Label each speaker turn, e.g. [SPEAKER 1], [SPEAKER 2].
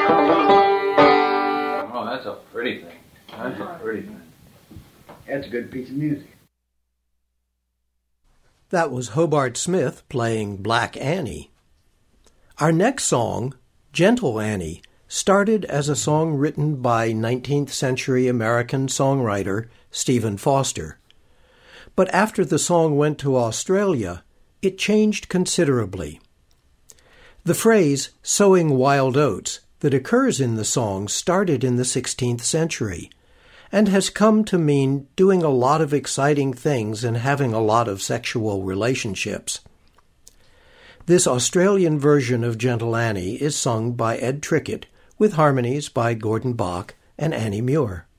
[SPEAKER 1] Oh, that's a pretty thing. That's a pretty thing.
[SPEAKER 2] That's a good piece of music.
[SPEAKER 3] That was Hobart Smith playing Black Annie. Our next song, Gentle Annie, started as a song written by 19th century American songwriter Stephen Foster. But after the song went to Australia, it changed considerably. The phrase sowing wild oats that occurs in the song started in the 16th century and has come to mean doing a lot of exciting things and having a lot of sexual relationships. This Australian version of Gentle Annie is sung by Ed Trickett with harmonies by Gordon Bach and Annie Muir.